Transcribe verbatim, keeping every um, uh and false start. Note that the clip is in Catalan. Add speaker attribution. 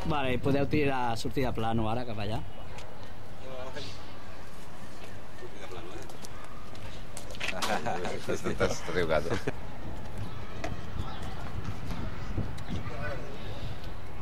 Speaker 1: Vale, podeu tirar sortir de plano ara cap allà.
Speaker 2: Estàs riugant.